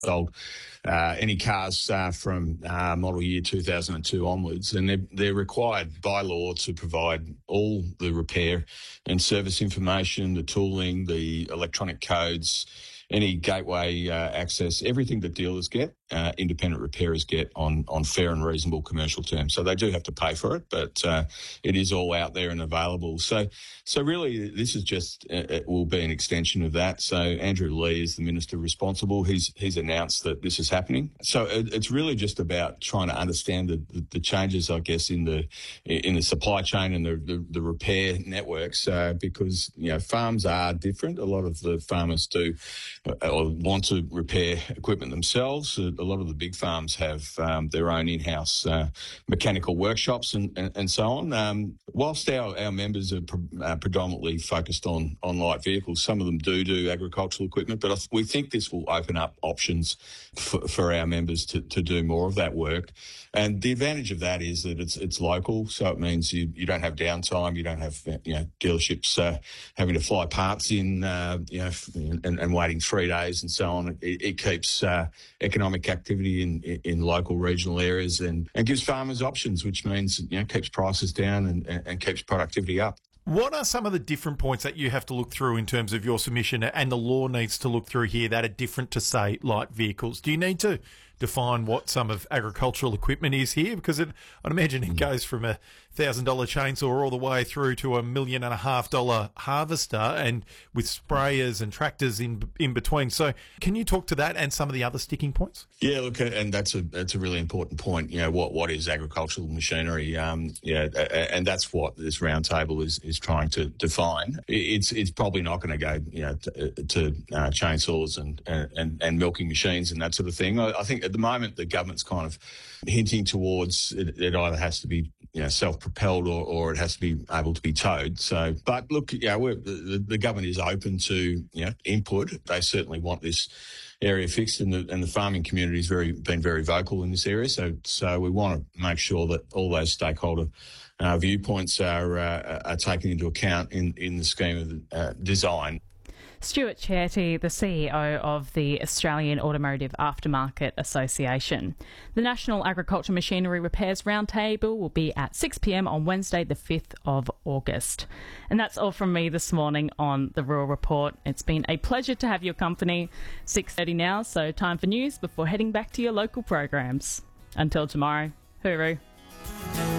sold any cars from model year 2002 onwards, and they're required by law to provide all the repair and service information, the tooling, the electronic codes, any gateway access, everything that dealers get, independent repairers get on fair and reasonable commercial terms. So they do have to pay for it, but it is all out there and available. So really, this is just it will be an extension of that. So Andrew Lee is the minister responsible. He's announced that this is happening. So it's really just about trying to understand the changes, I guess, in the supply chain and the repair networks, because farms are different. A lot of the farmers do or want to repair equipment themselves. A lot of the big farms have their own in-house mechanical workshops and so on. Whilst our members are predominantly focused on light vehicles, some of them do agricultural equipment, but we think this will open up options for our members to do more of that work. And the advantage of that is that it's local, so it means you don't have downtime, you don't have dealerships having to fly parts in and waiting 3 days and so on. It keeps economic activity in local regional areas and gives farmers options, which means keeps prices down and keeps productivity up. What are some of the different points that you have to look through in terms of your submission and the law needs to look through here that are different to, say, light vehicles? Do you need to define what some of agricultural equipment is here? Because I'd imagine it goes from a $1,000 chainsaw all the way through to $1.5 million harvester, and with sprayers and tractors in between. So can you talk to that and some of the other sticking points? Yeah, look, and that's a really important point. What is agricultural machinery? And that's what this roundtable is trying to define. It's probably not going to go to chainsaws and milking machines and that sort of thing. I think at the moment the government's kind of hinting towards it either has to be self-propelled or it has to be able to be towed. So, but look, the government is open to input. They certainly want this area fixed, and the farming community has been very vocal in this area. So we want to make sure that all those stakeholder viewpoints are taken into account in the scheme of design. Stuart Cherty, the CEO of the Australian Automotive Aftermarket Association. The National Agriculture Machinery Repairs Roundtable will be at 6 p.m. on Wednesday, the 5th of August. And that's all from me this morning on The Rural Report. It's been a pleasure to have your company. 6:30 now, so time for news before heading back to your local programs. Until tomorrow, hooroo.